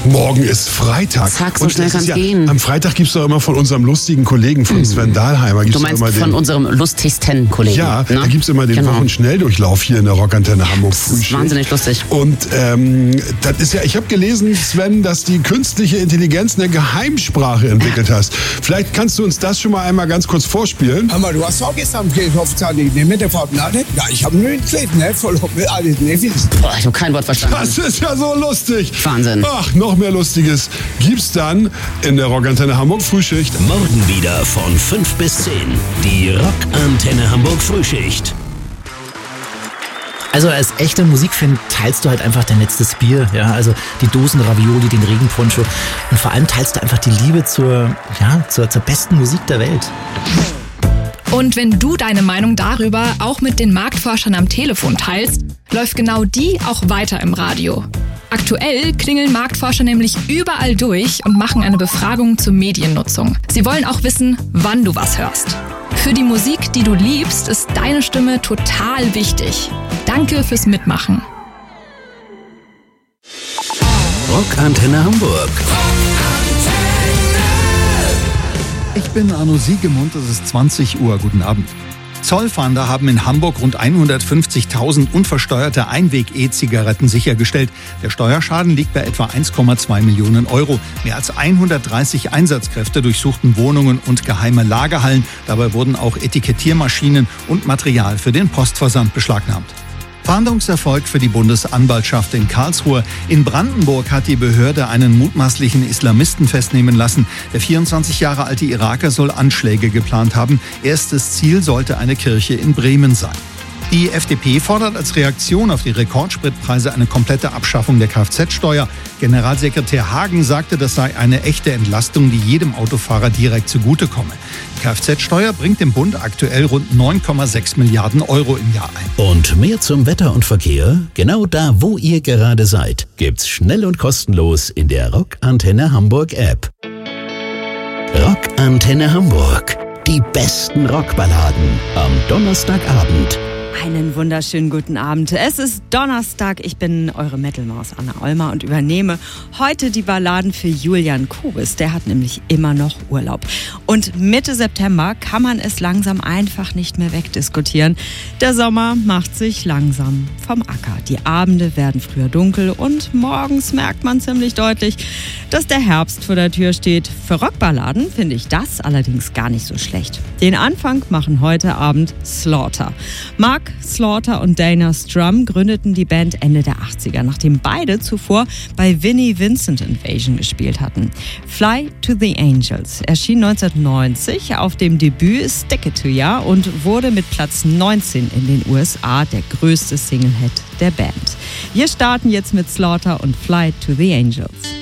Morgen ist Freitag. Zack, so schnell kann's gehen. Am Freitag gibt's doch immer von unserem lustigen Kollegen, von Sven Dahlheimer. Du meinst von unserem lustigsten Kollegen? Ja, da gibt's immer den Wochenschnelldurchlauf hier in der Rockantenne Hamburg Frühschicht. Wahnsinnig lustig. Und das ist ja, ich habe gelesen, Sven, dass die künstliche Intelligenz eine Geheimsprache entwickelt hast. Vielleicht kannst du uns das schon mal einmal ganz kurz vorspielen. Aber du hast auch gestern mit der Fortnite. Ja, ich habe nur einen Kleten, ne? Voll mit alles, ne? Boah, ich habe kein Wort verstanden. Das ist ja so lustig. Wahnsinn. Ach, noch mehr Lustiges gibt's dann in der Rockantenne Hamburg Frühschicht. Morgen wieder von 5 bis 10. Die Rockantenne Hamburg Frühschicht. Also als echter Musikfan teilst du halt einfach dein letztes Bier, ja, also die Dosen Ravioli, den Regenponcho und vor allem teilst du einfach die Liebe zur besten Musik der Welt. Und wenn du deine Meinung darüber auch mit den Marktforschern am Telefon teilst, läuft genau die auch weiter im Radio. Aktuell klingeln Marktforscher nämlich überall durch und machen eine Befragung zur Mediennutzung. Sie wollen auch wissen, wann du was hörst. Für die Musik, die du liebst, ist deine Stimme total wichtig. Danke fürs Mitmachen. Rockantenne Hamburg. Ich bin Arno Siegemund, es ist 20 Uhr. Guten Abend. Zollfahnder haben in Hamburg rund 150.000 unversteuerte Einweg-E-Zigaretten sichergestellt. Der Steuerschaden liegt bei etwa 1,2 Millionen Euro. Mehr als 130 Einsatzkräfte durchsuchten Wohnungen und geheime Lagerhallen. Dabei wurden auch Etikettiermaschinen und Material für den Postversand beschlagnahmt. Fahndungserfolg für die Bundesanwaltschaft in Karlsruhe. In Brandenburg hat die Behörde einen mutmaßlichen Islamisten festnehmen lassen. Der 24 Jahre alte Iraker soll Anschläge geplant haben. Erstes Ziel sollte eine Kirche in Bremen sein. Die FDP fordert als Reaktion auf die Rekordspritpreise eine komplette Abschaffung der Kfz-Steuer. Generalsekretär Hagen sagte, das sei eine echte Entlastung, die jedem Autofahrer direkt zugutekomme. Die Kfz-Steuer bringt dem Bund aktuell rund 9,6 Milliarden Euro im Jahr ein. Und mehr zum Wetter und Verkehr? Genau da, wo ihr gerade seid, gibt's schnell und kostenlos in der Rockantenne Hamburg App. Rockantenne Hamburg. Die besten Rockballaden am Donnerstagabend. Einen wunderschönen guten Abend. Es ist Donnerstag. Ich bin eure Metal-Maus Anna Olmer und übernehme heute die Balladen für Julian Kubis. Der hat nämlich immer noch Urlaub. Und Mitte September kann man es langsam einfach nicht mehr wegdiskutieren. Der Sommer macht sich langsam vom Acker. Die Abende werden früher dunkel und morgens merkt man ziemlich deutlich, dass der Herbst vor der Tür steht. Für Rockballaden finde ich das allerdings gar nicht so schlecht. Den Anfang machen heute Abend Slaughter. Mark Slaughter und Dana Strum gründeten die Band Ende der 80er, nachdem beide zuvor bei Vinnie Vincent Invasion gespielt hatten. Fly to the Angels erschien 1990 auf dem Debüt Stick It To Ya und wurde mit Platz 19 in den USA der größte Single-Hit der Band. Wir starten jetzt mit Slaughter und Fly to the Angels.